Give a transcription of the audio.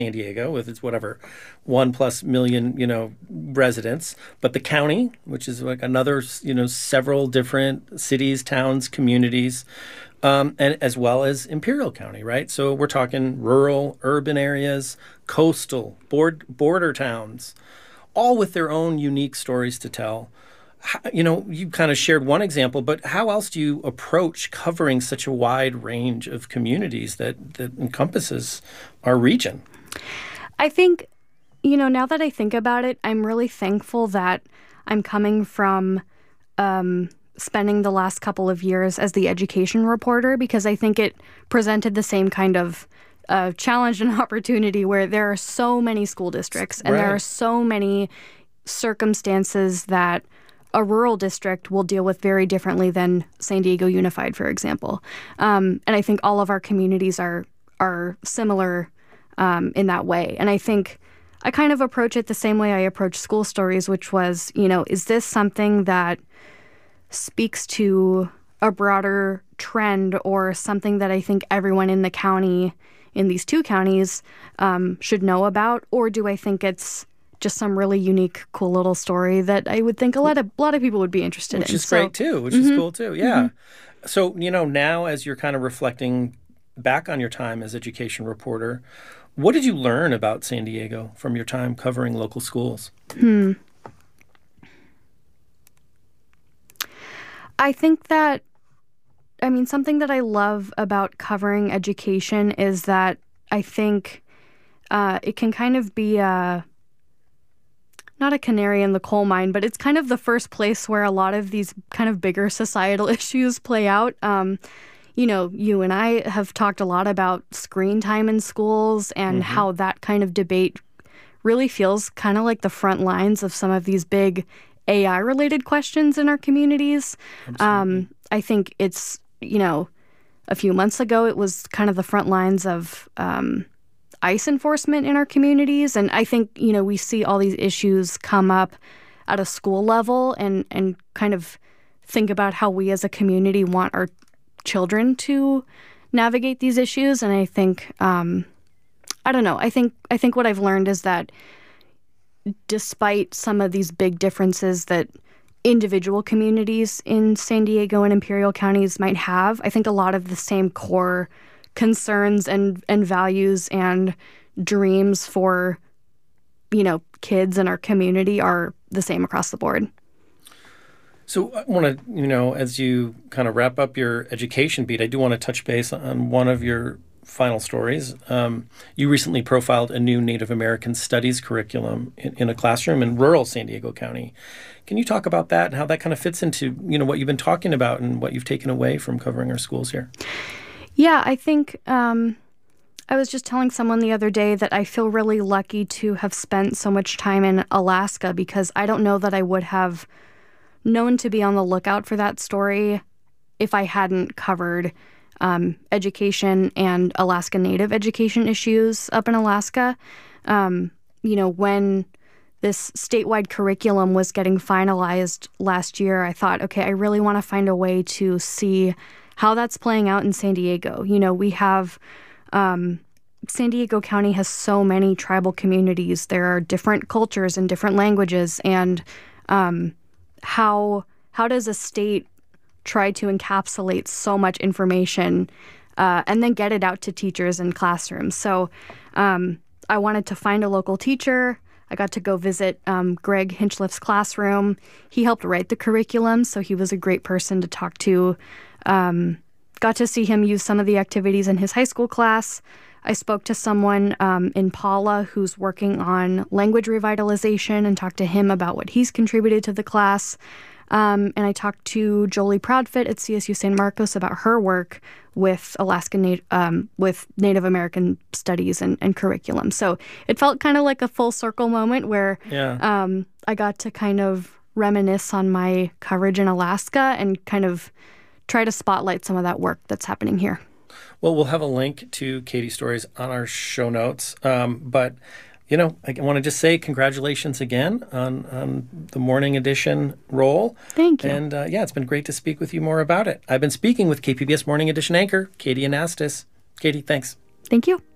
San Diego with its whatever 1+ million, residents, but the county, which is like another, several different cities, towns, communities, and as well as Imperial County, right? So we're talking rural, urban areas, coastal, border towns, all with their own unique stories to tell. You kind of shared one example, but how else do you approach covering such a wide range of communities that encompasses our region? I think, now that I think about it, I'm really thankful that I'm coming from spending the last couple of years as the education reporter, because I think it presented the same kind of challenge and opportunity where there are so many school districts and there are so many circumstances that a rural district will deal with very differently than San Diego Unified, for example. And I think all of our communities are similar in that way. And I think I kind of approach it the same way I approach school stories, which was, is this something that speaks to a broader trend or something that I think everyone in the county, in these two counties, should know about? Or do I think it's just some really unique, cool little story that I would think a lot of people would be interested in. Which is great too, which is cool too. Yeah. Mm-hmm. So, now as you're kind of reflecting back on your time as education reporter, what did you learn about San Diego from your time covering local schools? I think that, something that I love about covering education is that I think it can kind of be not a canary in the coal mine, but it's kind of the first place where a lot of these kind of bigger societal issues play out. You and I have talked a lot about screen time in schools and how that kind of debate really feels kind of like the front lines of some of these big AI-related questions in our communities. I think it's, a few months ago, it was kind of the front lines of ICE enforcement in our communities. And I think, we see all these issues come up at a school level and kind of think about how we as a community want our children to navigate these issues. And I think, I don't know, I think what I've learned is that despite some of these big differences that individual communities in San Diego and Imperial counties might have, I think a lot of the same core concerns and values and dreams for, kids in our community are the same across the board. So I want to, as you kind of wrap up your education beat, I do want to touch base on one of your final stories. You recently profiled a new Native American Studies curriculum in a classroom in rural San Diego County. Can you talk about that and how that kind of fits into, what you've been talking about and what you've taken away from covering our schools here? Yeah, I think I was just telling someone the other day that I feel really lucky to have spent so much time in Alaska, because I don't know that I would have known to be on the lookout for that story if I hadn't covered education and Alaska Native education issues up in Alaska. When this statewide curriculum was getting finalized last year, I thought, okay, I really want to find a way to see how that's playing out in San Diego. We have San Diego County has so many tribal communities. There are different cultures and different languages, and how does a state try to encapsulate so much information and then get it out to teachers in classrooms? So I wanted to find a local teacher. I got to go visit Greg Hinchliff's classroom. He helped write the curriculum, so he was a great person to talk to. Got to see him use some of the activities in his high school class. I spoke to someone in Paula who's working on language revitalization and talked to him about what he's contributed to the class. And I talked to Jolie Proudfit at CSU San Marcos about her work with with Native American studies and curriculum. So it felt kind of like a full circle moment where I got to kind of reminisce on my coverage in Alaska and kind of try to spotlight some of that work that's happening here. Well, we'll have a link to Katie's stories on our show notes. But I want to just say congratulations again on the morning edition role. Thank you. And it's been great to speak with you more about it. I've been speaking with KPBS Morning Edition anchor, Katie Anastas. Katie, thanks. Thank you.